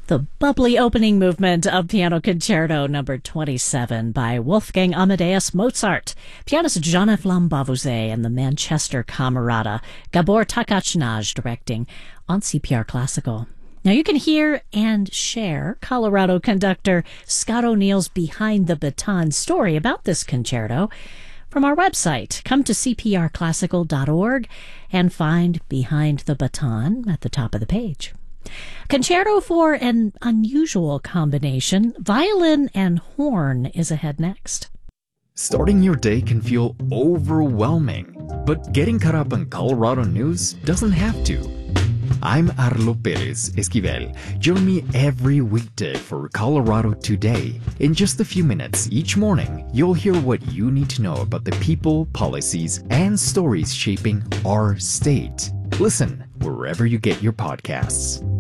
The bubbly opening movement of Piano Concerto number 27 by Wolfgang Amadeus Mozart. Pianist Jean-F. Lambavouze and the Manchester Camerata. Gabor Takachnaj directing on CPR Classical. Now you can hear and share Colorado conductor Scott O'Neill's Behind the Baton story about this concerto from our website. Come to cprclassical.org and find Behind the Baton at the top of the page. Concerto for an unusual combination, violin and horn, is ahead next. Starting your day can feel overwhelming, but getting caught up on Colorado news doesn't have to. I'm Arlo Perez Esquivel. Join me every weekday for Colorado Today. In just a few minutes each morning, you'll hear what you need to know about the people, policies, and stories shaping our state. Listen wherever you get your podcasts.